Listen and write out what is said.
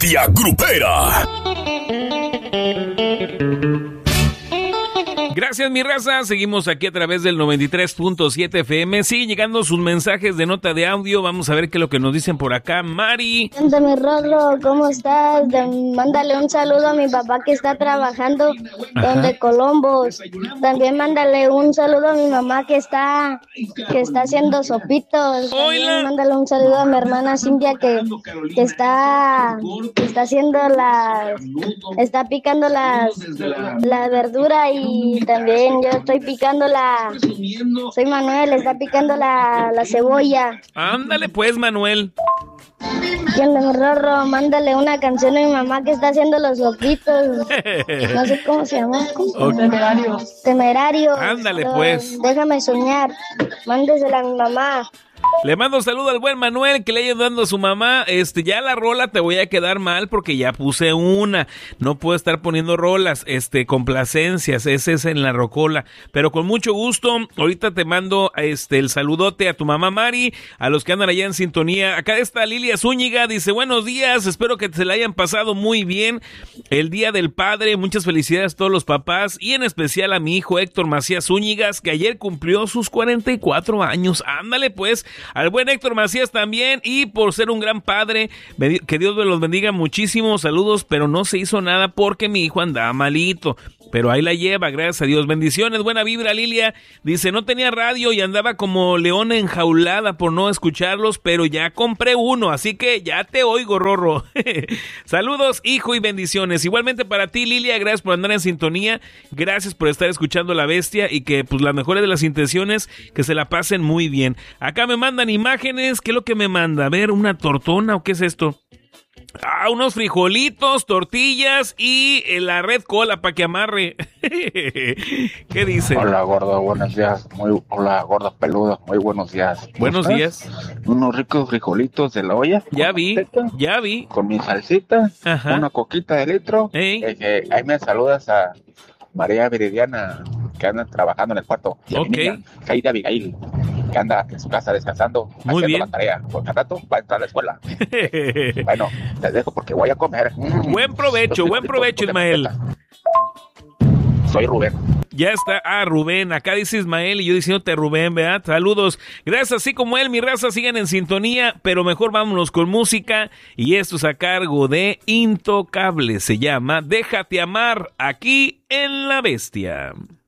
Bestia Grupera. Gracias, mi raza. Seguimos aquí a través del 93.7 FM. Siguen llegando sus mensajes de nota de audio. Vamos a ver qué es lo que nos dicen por acá. Mari. Hola, mi Rorro, ¿cómo estás? Mándale un saludo a mi papá que está trabajando donde Colombos. También mándale un saludo a mi mamá que está haciendo sopitos. También mándale un saludo a mi hermana Cintia que está haciendo está picando la verdura, y también yo estoy picando soy Manuel, está picando la cebolla. Ándale pues, Manuel. Y el Rorro, mándale una canción a mi mamá que está haciendo los sopitos. No sé cómo se llama. Temerarios. Ándale pues. Déjame soñar. Mándesela a mi mamá. Le mando un saludo al buen Manuel, que le haya dando a su mamá. Ya la rola te voy a quedar mal porque ya puse una. No puedo estar poniendo rolas, complacencias, ese es en la rocola. Pero con mucho gusto, ahorita te mando el saludote a tu mamá Mari, a los que andan allá en sintonía. Acá está Lilia Zúñiga, dice: buenos días, espero que se la hayan pasado muy bien el Día del Padre. Muchas felicidades a todos los papás y en especial a mi hijo Héctor Macías Zúñigas, que ayer cumplió sus 44 años. Ándale pues. Al buen Héctor Macías también, y por ser un gran padre, que Dios me los bendiga muchísimo, saludos, pero no se hizo nada porque mi hijo andaba malito, pero ahí la lleva, gracias a Dios. Bendiciones, buena vibra. Lilia dice: no tenía radio y andaba como león enjaulada por no escucharlos, pero ya compré uno, así que ya te oigo, Rorro. Saludos, hijo, y bendiciones. Igualmente para ti, Lilia, gracias por andar en sintonía, gracias por estar escuchando La Bestia, y que pues las mejores de las intenciones, que se la pasen muy bien. Acá me mandan imágenes. ¿Qué es lo que me manda? A ver, ¿una tortona o qué es esto? Unos frijolitos, tortillas y la red cola para que amarre. ¿Qué dice? Hola, gordo, buenos días. Hola, gordo peludo, muy buenos días. Buenos días. Unos ricos frijolitos de la olla. Ya vi. Con mi salsita. Ajá. Una coquita de litro. Ahí me saludas a María Viridiana, que anda trabajando en el cuarto. Y a mi niña, Kaida Abigail, que anda en su casa descansando, muy haciendo bien la tarea, porque al rato va a entrar a la escuela. Bueno, te dejo porque voy a comer. Buen provecho, Ismael. Soy Rubén. Ya está, Rubén, acá dice Ismael y yo diciéndote Rubén, ¿verdad? Saludos, gracias, así como él, mi raza, sigan en sintonía, pero mejor vámonos con música, y esto es a cargo de Intocable, se llama Déjate Amar, aquí en La Bestia.